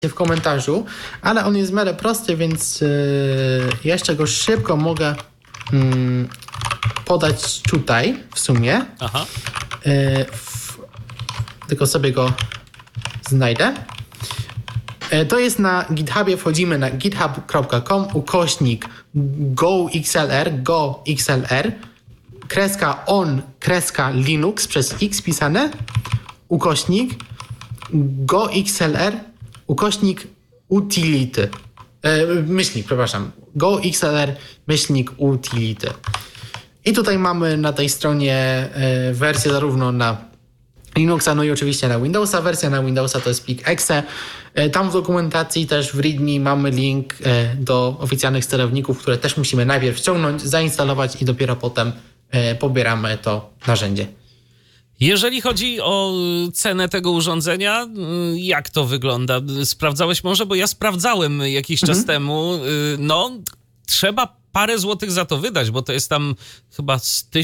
w komentarzu, ale on jest w miarę prosty, więc jeszcze go szybko mogę podać tutaj w sumie. Aha. Tylko sobie go znajdę. To jest na GitHubie, wchodzimy na github.com/goxlr, /on, /linux przez x pisane, /goxlr, /utility. goxlr, /utility. I tutaj mamy na tej stronie wersję zarówno na Linuxa, no i oczywiście na Windowsa. Wersja na Windowsa to jest plik exe. Tam w dokumentacji też w README mamy link do oficjalnych sterowników, które też musimy najpierw ściągnąć, zainstalować i dopiero potem pobieramy to narzędzie. Jeżeli chodzi o cenę tego urządzenia, jak to wygląda? Sprawdzałeś może? Bo ja sprawdzałem jakiś czas temu. No, trzeba parę złotych za to wydać, bo to jest tam chyba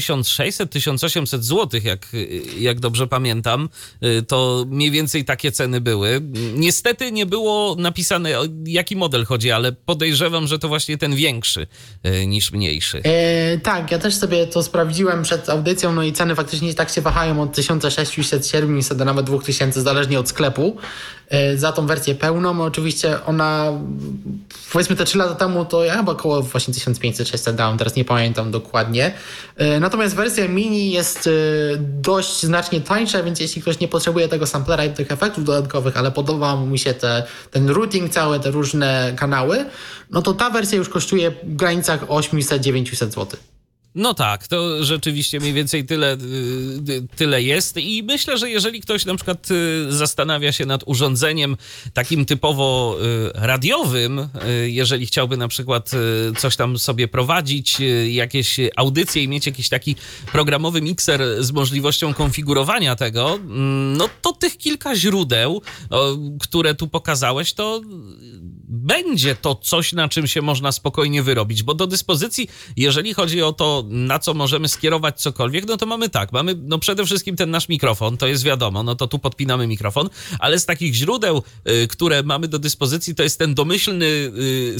1600-1800 złotych, jak dobrze pamiętam. To mniej więcej takie ceny były. Niestety nie było napisane, o jaki model chodzi, ale podejrzewam, że to właśnie ten większy niż mniejszy. Tak, ja też sobie to sprawdziłem przed audycją, no i ceny faktycznie tak się wahają od 1600, 700 do nawet 2000, zależnie od sklepu. Za tą wersję pełną, oczywiście ona, powiedzmy te 3 lata temu, to ja chyba około właśnie 1500-600 dałem, teraz nie pamiętam dokładnie. Natomiast wersja mini jest dość znacznie tańsza, więc jeśli ktoś nie potrzebuje tego samplera i tych efektów dodatkowych, ale podoba mu się ten routing cały, te różne kanały, no to ta wersja już kosztuje w granicach 800-900 zł. No tak, to rzeczywiście mniej więcej tyle jest i myślę, że jeżeli ktoś na przykład zastanawia się nad urządzeniem takim typowo radiowym, jeżeli chciałby na przykład coś tam sobie prowadzić, jakieś audycje i mieć jakiś taki programowy mikser z możliwością konfigurowania tego, no to tych kilka źródeł, które tu pokazałeś, to będzie to coś, na czym się można spokojnie wyrobić, bo do dyspozycji, jeżeli chodzi o to, na co możemy skierować cokolwiek, no to mamy no przede wszystkim ten nasz mikrofon, to jest wiadomo, no to tu podpinamy mikrofon, ale z takich źródeł, które mamy do dyspozycji, to jest ten domyślny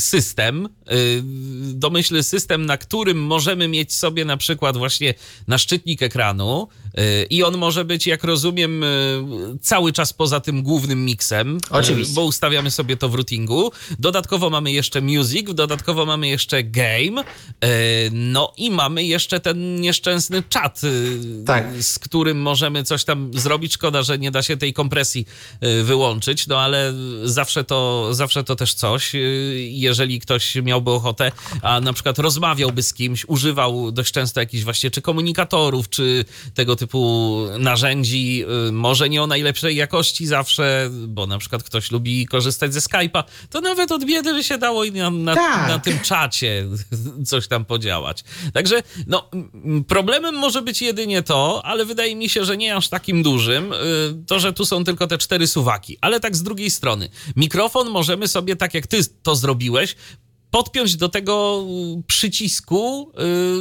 system, na którym możemy mieć sobie na przykład właśnie naszczytnik ekranu i on może być, jak rozumiem, cały czas poza tym głównym miksem, oczywiście, bo ustawiamy sobie to w routingu. Dodatkowo mamy jeszcze music, dodatkowo mamy jeszcze game, no i mamy jeszcze ten nieszczęsny czat, z którym możemy coś tam zrobić. Szkoda, że nie da się tej kompresji wyłączyć, no ale zawsze to też coś. Jeżeli ktoś miałby ochotę, a na przykład rozmawiałby z kimś, używał dość często jakichś właśnie czy komunikatorów, czy tego typu narzędzi, może nie o najlepszej jakości zawsze, bo na przykład ktoś lubi korzystać ze Skype'a, to nawet od biedy by się dało i na tym czacie coś tam podziałać. Także no, problemem może być jedynie to, ale wydaje mi się, że nie aż takim dużym, to, że tu są tylko te 4 suwaki. Ale tak z drugiej strony, mikrofon możemy sobie, tak jak ty to zrobiłeś, podpiąć do tego przycisku,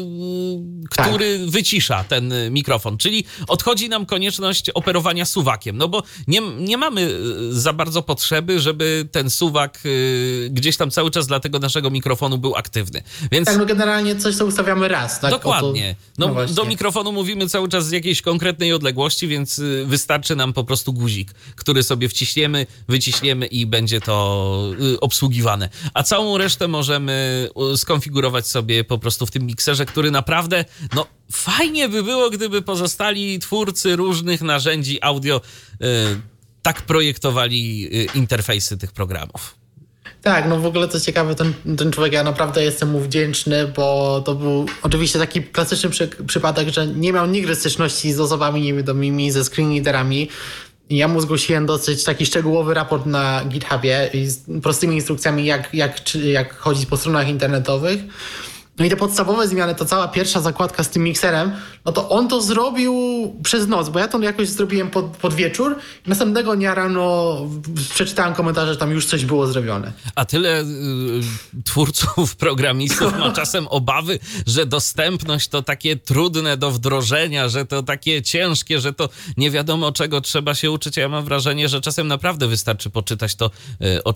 który wycisza ten mikrofon. Czyli odchodzi nam konieczność operowania suwakiem. No bo nie mamy za bardzo potrzeby, żeby ten suwak gdzieś tam cały czas dla tego naszego mikrofonu był aktywny. Więc... Tak, no generalnie coś, co ustawiamy raz. Tak? Dokładnie. No do mikrofonu mówimy cały czas z jakiejś konkretnej odległości, więc wystarczy nam po prostu guzik, który sobie wciśniemy, wyciśniemy i będzie to obsługiwane. A całą resztę możemy skonfigurować sobie po prostu w tym mikserze, który naprawdę, no fajnie by było, gdyby pozostali twórcy różnych narzędzi audio tak projektowali interfejsy tych programów. Tak, no w ogóle to ciekawe, ten człowiek, ja naprawdę jestem mu wdzięczny, bo to był oczywiście taki klasyczny przypadek, że nie miał nigdy styczności z osobami niewidomymi, ze screenreaderami. Ja mu zgłosiłem dosyć taki szczegółowy raport na GitHubie z prostymi instrukcjami, jak chodzić po stronach internetowych. No i te podstawowe zmiany, ta cała pierwsza zakładka z tym mikserem, no to on to zrobił przez noc, bo ja to jakoś zrobiłem pod wieczór i następnego dnia rano przeczytałem komentarze, że tam już coś było zrobione. A tyle twórców, programistów ma czasem obawy, że dostępność to takie trudne do wdrożenia, że to takie ciężkie, że to nie wiadomo czego trzeba się uczyć. Ja mam wrażenie, że czasem naprawdę wystarczy poczytać to, o